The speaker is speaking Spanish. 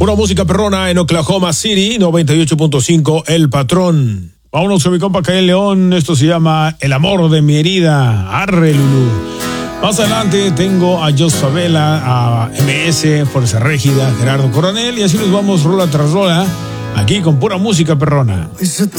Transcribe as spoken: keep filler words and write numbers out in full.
Pura música perrona en Oklahoma City, noventa y ocho punto cinco, El Patrón. Vámonos con mi compa Cael León, esto se llama El amor de mi herida, arre Lulú. Más adelante tengo a Jos Favela, a M S, Fuerza Régida, Gerardo Coronel, y así nos vamos rola tras rola, aquí con pura música perrona. Hoy se te